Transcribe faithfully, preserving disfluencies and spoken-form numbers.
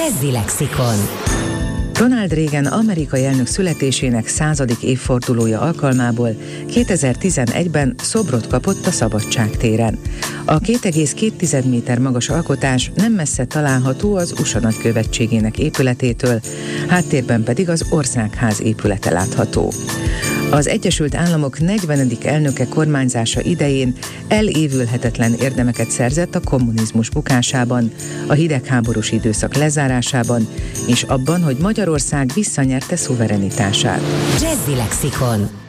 Jazzy Lexikon. Ronald Reagan amerikai elnök születésének századik évfordulója alkalmából kétezer-tizenegyben szobrot kapott a Szabadság téren. A két egész két méter magas alkotás nem messze található az u es á nagykövetségének épületétől, háttérben pedig az Országház épülete látható. Az Egyesült Államok negyvenedik elnöke kormányzása idején elévülhetetlen érdemeket szerzett a kommunizmus bukásában, a hidegháborús időszak lezárásában, és abban, hogy Magyarország visszanyerte szuverenitását. Jazzy Lexikon.